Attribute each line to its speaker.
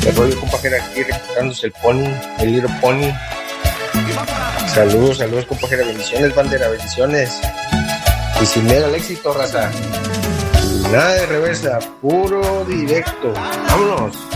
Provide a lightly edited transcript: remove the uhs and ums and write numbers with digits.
Speaker 1: ¿Qué rollo, compajera? Aquí reportándose el Pony, el Little Pony. Saludos, compajera. Bendiciones, bandera, bendiciones. Y sin miedo al éxito, raza. Nada de reversa, puro directo. Vámonos.